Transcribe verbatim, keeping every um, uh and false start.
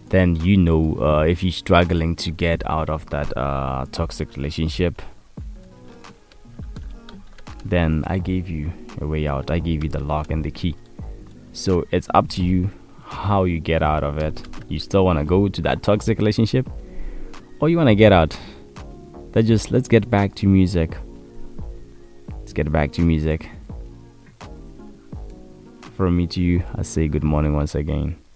then you know, uh, if you're struggling to get out of that uh, toxic relationship, then I gave you a way out. I gave you the lock and the key. So it's up to you how you get out of it. You still want to go to that toxic relationship, or you want to get out? That just let's get back to music. Let's get back to music. From me to you, I say good morning once again.